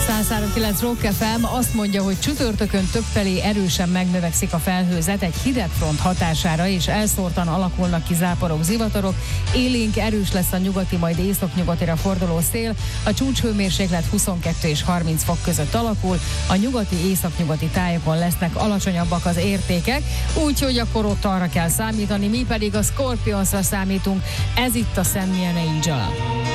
103.9 Rock FM azt mondja, hogy csütörtökön többfelé erősen megnövekszik a felhőzet egy hidegfront hatására, és elszórtan alakulnak ki záporok, zivatarok. Élénk erős lesz a nyugati, majd északnyugatira forduló szél. A csúcshőmérséklet 22 és 30 fok között alakul. A nyugati, északnyugati tájokon lesznek alacsonyabbak az értékek, úgyhogy akkor ott arra kell számítani, mi pedig a Scorpionsra számítunk. Ez itt a Send Me an Angel.